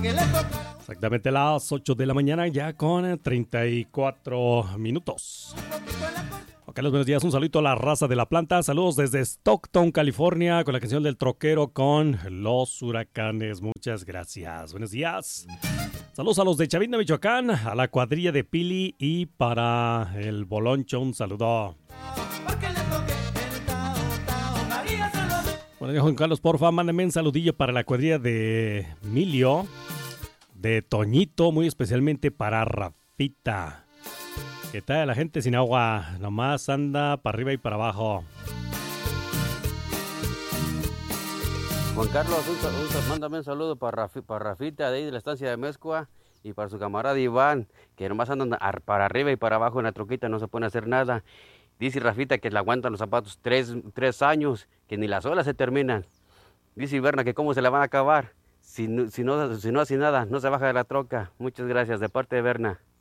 Exactamente las 8 de la mañana, ya con 34 minutos. Ok, los buenos días, un saludito a la raza de la planta. Saludos desde Stockton, California, con la canción del troquero con los huracanes. Muchas gracias. Buenos días. Saludos a los de Chavinda, Michoacán, a la cuadrilla de Pili y para el Boloncho un saludo. Bueno, Juan Carlos, porfa, mándame un saludillo para la cuadrilla de Emilio, de Toñito, muy especialmente para Rafita. ¿Qué tal la gente sin agua? Nomás anda para arriba y para abajo. Juan Carlos, mándame un saludo para Rafita de ahí de la estancia de Mezcua y para su camarada Iván, que nomás andan para arriba y para abajo en la troquita, no se puede hacer nada. Dice Rafita que le aguantan los zapatos 3 años, que ni las olas se terminan. Dice Berna que cómo se la van a acabar. Si no hace nada, no se baja de la troca. Muchas gracias, de parte de Berna.